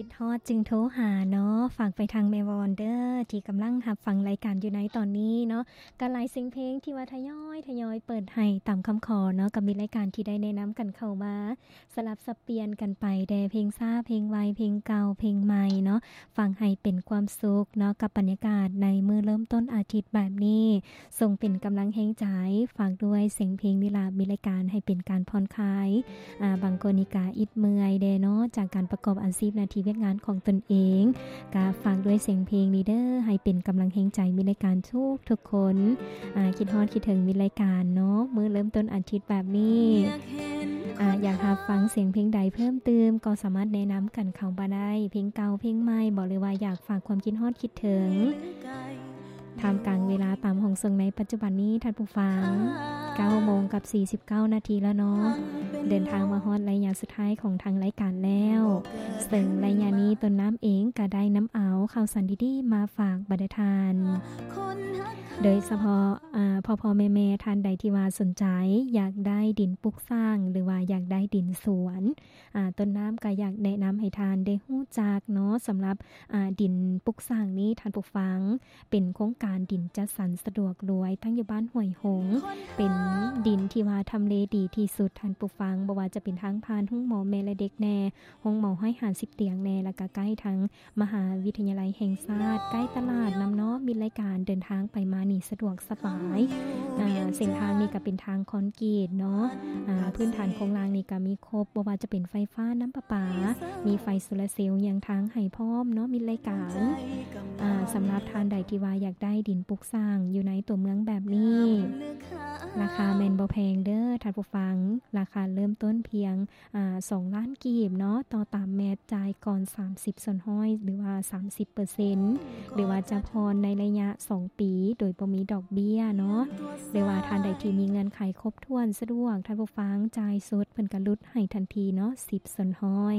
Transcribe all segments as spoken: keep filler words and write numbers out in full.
ดฮอดจึงโทรหาเนาะฝากไปทางแม่วอนเด้อที่กำลังรับฟังรายการอยู่ในตอนนี้เนาะก็หลายเสียงเพลงที่ว่าทยอยทยอยเปิดให้ตามคำขอเนาะก็มีรายการที่ได้แนะนำกันเข้ามาสลับสับเปลี่ยนกันไปแด่เพลงช้าเพลงไวเพลงเก่าเพลงใหม่เนาะฟังให้เป็นความสุขเนาะกับบรรยากาศในมื้อเริ่มต้นอาทิตย์แบบนี้ส่งเป็นกำลังแห่งใจฝากด้วยเสียงเพลงนี่ล่ะมีรายการให้เป็นการผ่อนคลายอ่าบางคนนี่ก็อิดเมื่อยแดเนาะจากการประกอบอาชีพหน้าที่เวียกงานของตนเองก็ฝากด้วยเสียงเพลงนี้เด้อให้เป็นกำลังแห่งใจมีรายการทุกทุกคนอ่าคิดฮอดคิดถึงมีรายการเนาะมื้อเริ่มต้นอาทิตย์แบบนี้อ่าอยากรับฟังเสียงเพลงใดเพิ่มเติมก็สามารถแนะนำกันเข้ามาได้เพลงเก่าเพลงใหม่บอกเลยว่าอยากฝากความคิดฮอดคิดถึงทำกลางเวลาตามห้องส่งในปัจจุบันนี้ท่านผู้ฟังเก้าโมงกับสี่สิบเก้านาทีแล้วเนาะเดินทางมาฮอดระยะสุดท้ายของทางรายการแล้วซึ่งระยะนี้ต้นน้ำเองก็ได้น้ำเอาข่าวสารดีๆมาฝากบรรดาทานโดยเฉพาะอ่าพ่อพ่อแม่แม่ท่านใดที่ว่าสนใจอยากได้ดินปลูกสร้างหรือว่าอยากได้ดินสวนอ่าต้นน้ำก็อยากแนะนำให้ทานได้ฮู้จักเนาะสำหรับอ่าดินปลูกสร้างนี้ท่านผู้ฟังเป็นโครงการดินจัดสรรสะดวกรวยทั้งอยู่บ้านห้วยหงเป็นดินที่ว่าทำเลดีที่สุดท่านผู้ฟังบ่ว่าจะเป็นทางผ่านห้องหมอแม่และเด็กแน่ห้องหมอให้หารสิบเตียงแน่แล้วก็ใกล้ทั้งมหาวิทยาลัยแห่งชาติใกล้ตลาดน้ำเนาะมีรายการเดินทางไปมานี่สะดวกสบายอ่าเส้นทางนี้ก็เป็นทางคอนกรีตเนาะอ่าพื้นฐานโครงสร้างนี่ก็มีครบบ่ว่าจะเป็นไฟฟ้าน้ำประปามีไฟโซลาร์เซลล์ยังทางให้พร้อมเนาะมีรายการอ่าสำหรับทานใดที่ว่าอยากได้ดินปลูกสร้างอยู่ในตัวเมืองแบบนี้ราคาแม่นบ่แพงเด้อท่านผู้ฟังราคาเริ่มต้นเพียงอ่าสองล้านกีบเนาะต่อตามแมตจ่ายก่อนสามสิบส่วนห้อยหรือว่า สามสิบเปอร์เซ็นต์ หรือว่าจะผ่อนในระยะสองปีโดยบ่มีดอกเบี้ยเนาะหรือว่าท่านใดที่มีเงื่อนไขครบถ้วนสะดวกท่านผู้ฟังจ่ายสดเพิ่นก็ลดให้ทันทีเนาะสิบส่วนห้อย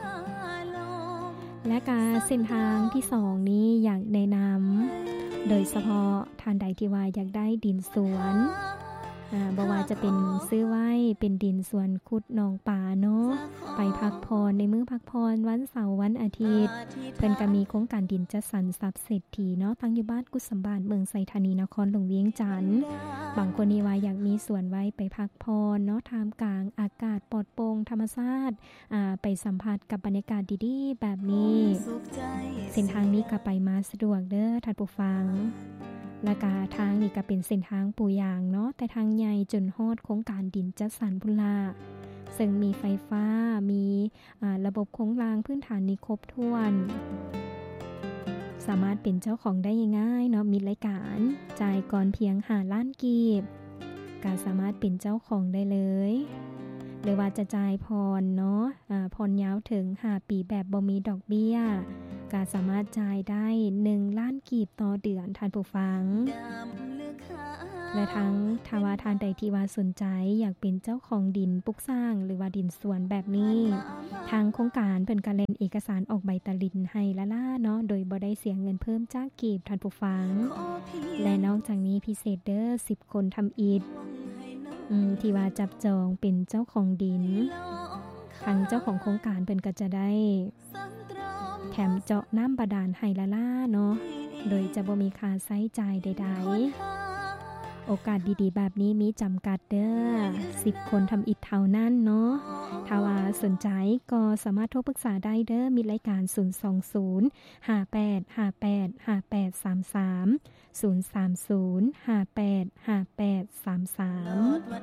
และการเส้นทางที่สองนี้อยากแนะนำโดยเฉพาะท่านใดที่ว่าอยากได้ดินสวนอ่าบ่ว่าจะเป็นซื้อไว้เป็นดินสวนขุดหนองป่าเนาะไปพักพรในมื้อพักพรวันเสาร์วันอาทิตย์เพิ่นก็มีโครงการดินจัดสรรทรัพย์เศรษฐีเนาะตั้งอยู่บ้านกุดสำบานเมืองไสธานีนครหลวงเวียงจันทน์บางคนนี่ว่าอยากมีสวนไว้ไปพักพรเนาะท่ามกลางอากาศปลอดโปร่งธรรมชาติอ่าไปสัมผัสกับบรรยากาศดีๆแบบนี้เส้นทางนี้ก็ไปมาสะดวกเด้อท่านผู้ฟังและกาทางนี่ก็เป็นเส้นทางปูยางเนาะแต่ทางใหญ่จนฮอดโครงการดินจัดสรรพุนลาซึ่งมีไฟฟ้ามีระบบโครงรางพื้นฐานนี่ครบถ้วนสามารถเป็นเจ้าของได้ง่ายๆเนาะมีรายการจ่ายก่อนเพียงห้าล้านกีบก็สามารถเป็นเจ้าของได้เลยหรือว่าจะจ่ายผ่อนเนาะอ่าผ่อนยาวถึงห้าปีแบบบ่มีดอกเบี้ยก็สามารถจ่ายได้หนึ่งล้านกีบต่อเดือนท่านผู้ฟังและทั้งทาวาทานใดที่ว่าสนใจอยากเป็นเจ้าของดินปลูกสร้างหรือว่าดินสวนแบบนี้ทางโครงการเพิ่นก็เล่นเอกสารออกใบตะลินให้ละล่าเนาะโดยบ่ได้เสียเงินเพิ่มจากกีบท่านผู้ฟังและนอกจากนี้พิเศษเด้อสิบคนทำอิฐอืมที่ว่าจับจองเป็นเจ้าของดินทางเจ้าของโครงการเพิ่นก็จะได้แถมเจาะน้ำบาดาลให้ละล่าเนาะโดยจะบ่มีค่าใช้จ่ายใดๆโอกาสดีๆแบบนี้มีจำกัดเด้อสิบคนทำอิฐเท่านั้นเนาะถ้าว่าสนใจก็สามารถโทรปรึกษาได้เด้อมีรายการศูนย์ สอง ศูนย์ ห้า แปด ห้า แปด ห้า แปด สาม สาม ศูนย์ สาม ศูนย์ ห้า แปด ห้า แปด สาม สาม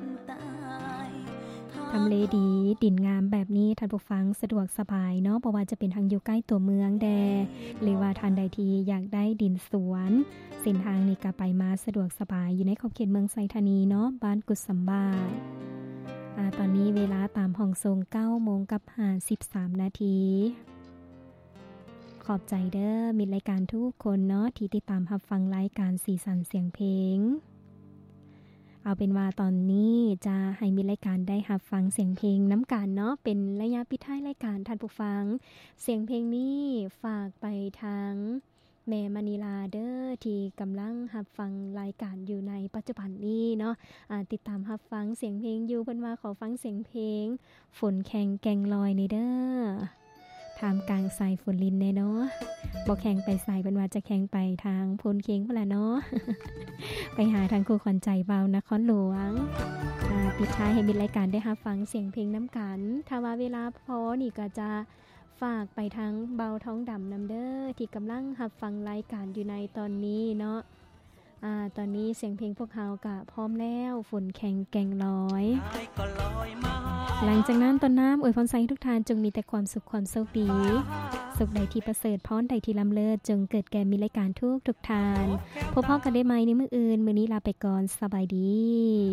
ทำเลดีดินงามแบบนี้ท่านผู้ฟังสะดวกสบายเนาะเพราะว่าจะเป็นทางอยู่ใกล้ตัวเมืองแดหรือว่าท่านใดที่อยากได้ดินสวนเส้นทางนี้ก็ไปมาสะดวกสบายอยู่ในขอบเขตเมืองไสธานีเนาะบ้านกุดสำบานอ่าตอนนี้เวลาตามห้องทรงเก้าโมงกับห้าสิบสามนาทีขอบใจเด้อมีรายการทุกคนเนาะที่ติดตามรับฟังรายการสีสันเสียงเพลงเอาเป็นว่าตอนนี้จะให้มีรายการได้รับฟังเสียงเพลงน้ำกันเนาะเป็นระยะปิดท้ายรายการท่านผู้ฟังเสียงเพลงนี้ฝากไปทางแม่มณีลาเด้อที่กำลังรับฟังรายการอยู่ในปัจจุบันนี้เนาะะติดตามรับฟังเสียงเพลงอยู่เพิ่นว่าขอฟังเสียงเพลงฝนแข่งแกงลอยในเด้อทามกลางสายฝนลินแน่เนาะบ่แข่งไปสายเป็นว่าจะแข่งไปทางพลเคียงพุ่นล่ะเนาะ ไปหาทางครูขวัญใจเบานครหลวงอ่าปิดท้ายให้มีรายการได้รับฟังเสียงเพลงน้ำกันถ้าว่าเวลาพอนี่ก็จะฝากไปทางเบาท้องดำนำเด้อที่กำลังรับฟังรายการอยู่ในตอนนี้เนาะอ่าตอนนี้เสียงเพลงพวกเขาก็พร้อมแล้วฝนแข่งแกงลอยหลังจากนั้นต้นน้ำอวยพรใส่ทุกทานจงมีแต่ความสุขความโชคดีสุขใดที่ประเสริฐพรใดที่ล้ำเลิศจงเกิดแก่มีรายการทุกทุกทานพบพ่อกันได้ไหมในมื้ออื่นมื้อนี้ลาไปก่อนสบายดี